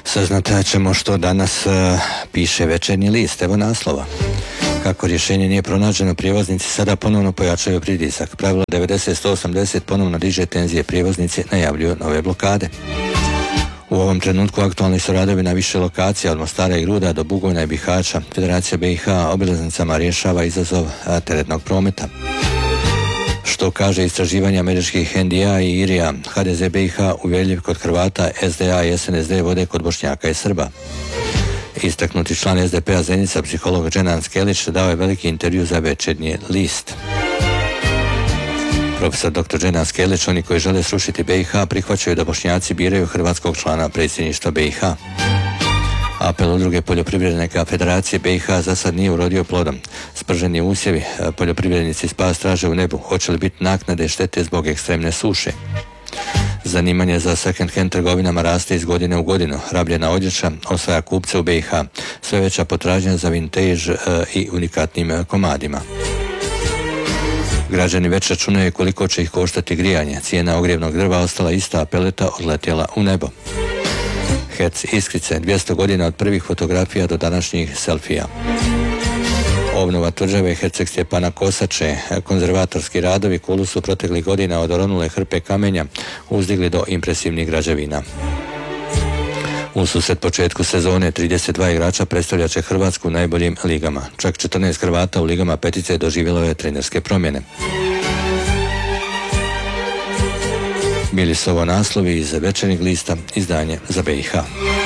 Saznat ćemo što danas piše Večernji list. Evo naslova. Kako rješenje nije pronađeno, prijevoznici sada ponovno pojačaju pritisak. Pravilo 90-180 ponovno diže tenzije, prijevoznici najavljuju nove blokade. U ovom trenutku aktualni su radovi na više lokacija, od Mostara i Gruda do Bugojna i Bihaća. Federacija BiH obilaznicama rješava izazov teretnog prometa. Što kaže istraživanje američkih NDA i IRIA, HDZ BiH uvjerljiv kod Hrvata, SDA i SNSD vode kod Bošnjaka i Srba. Istaknuti član SDP-a Zenica, psiholog Dženan Skelić, dao je veliki intervju za Večernji list. Profesor dr. Dženan Skelić, oni koji žele srušiti BiH prihvaćaju da Bošnjaci biraju hrvatskog člana predsjedništva BiH. Apel udruge poljoprivrednika Federacije BiH za sad nije urodio plodom. Sprženi usjevi, poljoprivrednici spas traže u nebu. Hoće li biti naknade štete zbog ekstremne suše? Zanimanje za second hand trgovinama raste iz godine u godinu. Rabljena odjeća osvaja kupce u BiH. Sve veća potražnja za vintage i unikatnim komadima. Građani već računaju koliko će ih koštati grijanje. Cijena ogrijevnog drva ostala ista, a peleta odletjela u nebo. Herc Iskrice, 200 godina od prvih fotografija do današnjih selfija. Obnova tvrđave Herceg Stjepana Kosače, konzervatorski radovi Kulu su proteklih godina od oronule hrpe kamenja uzdigli do impresivnih građevina. U susret početku sezone 32 igrača predstavljat će Hrvatsku u najboljim ligama. Čak 14 Hrvata u ligama petice doživjelo je trenerske promjene. Bili su ovo naslovi iz Večernjeg lista, izdanje za BiH.